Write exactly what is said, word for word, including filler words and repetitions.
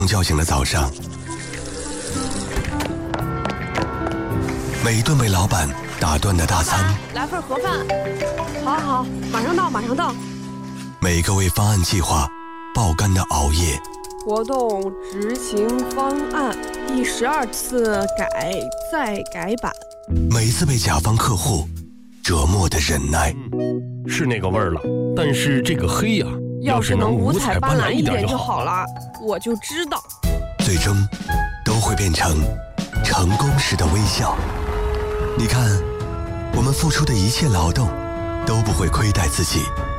叫醒的早上，每一顿被老板打断的大餐， 来份盒饭。好好，马上到，马上到。 每一个为方案计划爆肝的熬夜。 活动执行方案第十二次改再改版。 每一次被甲方客户折磨的忍耐。 嗯，是那个味儿了，但是这个黑呀、啊， 要是能五彩斑斓一点就好了，我就知道。 最终都会变成成功时的微笑。你看，我们付出的一切劳动都不会亏待自己，